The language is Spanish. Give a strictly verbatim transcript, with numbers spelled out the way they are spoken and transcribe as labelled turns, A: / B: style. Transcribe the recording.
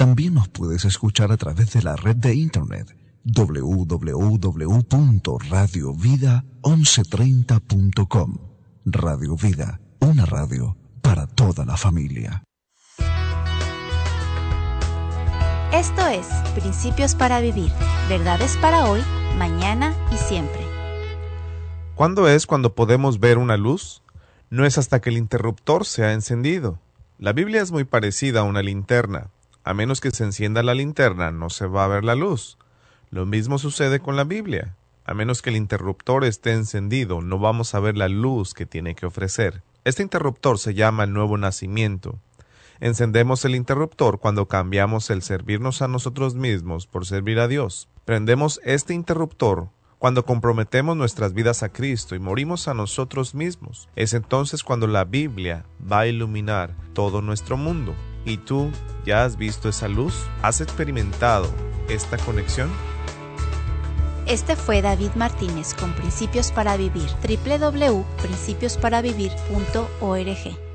A: También nos puedes escuchar a través de la red de internet doble u doble u doble u punto radio vida once treinta punto com. Radio Vida, una radio para toda la familia.
B: Esto es Principios para Vivir, verdades para hoy, mañana y siempre.
C: ¿Cuándo es cuando podemos ver una luz? No es hasta que el interruptor se ha encendido. La Biblia es muy parecida a una linterna. A menos que se encienda la linterna, no se va a ver la luz. Lo mismo sucede con la Biblia. A menos que el interruptor esté encendido, no vamos a ver la luz que tiene que ofrecer. Este interruptor se llama el nuevo nacimiento. Encendemos el interruptor cuando cambiamos el servirnos a nosotros mismos por servir a Dios. Prendemos este interruptor cuando comprometemos nuestras vidas a Cristo y morimos a nosotros mismos. Es entonces cuando la Biblia va a iluminar todo nuestro mundo. ¿Y tú ya has visto esa luz? ¿Has experimentado esta conexión?
B: Este fue David Martínez con Principios para Vivir. doble u doble u doble u punto principios para vivir punto org.